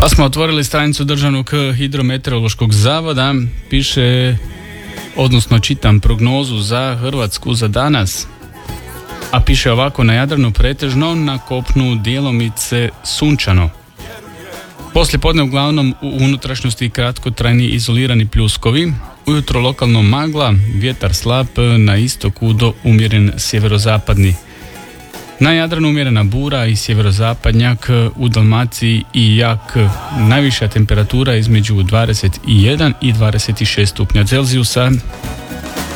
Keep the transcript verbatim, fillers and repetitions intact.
Pa smo otvorili stranicu Državnog hidrometeorološkog zavoda, piše, odnosno čitam prognozu za Hrvatsku za danas, a piše ovako: na Jadranu pretežno, na kopnu djelomice sunčano. Poslije podne uglavnom u unutrašnjosti kratkotrajni izolirani pljuskovi, ujutro lokalno magla, vjetar slab, na istoku do umjeren sjeverozapadni. Na Jadranu umjerena bura i sjeverozapadnjak, u Dalmaciji i jak. Najviša temperatura između dvadeset jedan i dvadeset šest stupnja Celzijusa.